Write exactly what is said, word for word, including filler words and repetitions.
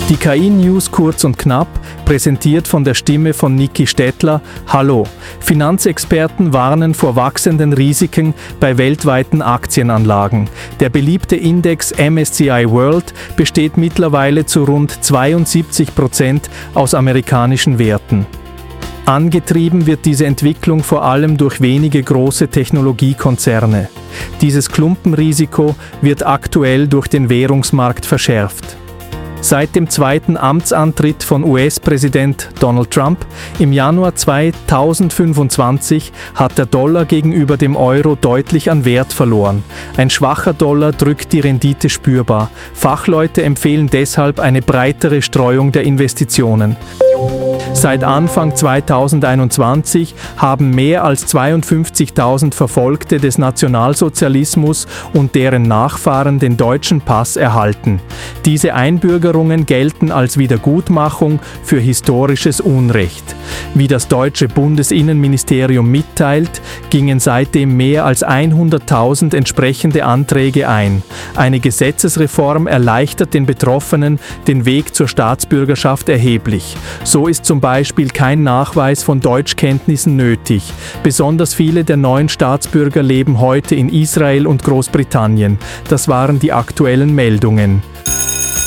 Die K I-News kurz und knapp, präsentiert von der Stimme von Niki Stettler. Hallo! Finanzexperten warnen vor wachsenden Risiken bei weltweiten Aktienanlagen. Der beliebte Index M S C I World besteht mittlerweile zu rund zweiundsiebzig Prozent aus amerikanischen Werten. Angetrieben wird diese Entwicklung vor allem durch wenige große Technologiekonzerne. Dieses Klumpenrisiko wird aktuell durch den Währungsmarkt verschärft. Seit dem zweiten Amtsantritt von U S-Präsident Donald Trump im Januar zweitausendfünfundzwanzig hat der Dollar gegenüber dem Euro deutlich an Wert verloren. Ein schwacher Dollar drückt die Rendite spürbar. Fachleute empfehlen deshalb eine breitere Streuung der Investitionen. Seit Anfang zweitausendeinundzwanzig haben mehr als zweiundfünfzigtausend Verfolgte des Nationalsozialismus und deren Nachfahren den deutschen Pass erhalten. Diese Einbürgerungen gelten als Wiedergutmachung für historisches Unrecht. Wie das deutsche Bundesinnenministerium mitteilt, gingen seitdem mehr als hunderttausend entsprechende Anträge ein. Eine Gesetzesreform erleichtert den Betroffenen den Weg zur Staatsbürgerschaft erheblich. So ist zum Beispiel kein Nachweis von Deutschkenntnissen nötig. Besonders viele der neuen Staatsbürger leben heute in Israel und Großbritannien. Das waren die aktuellen Meldungen.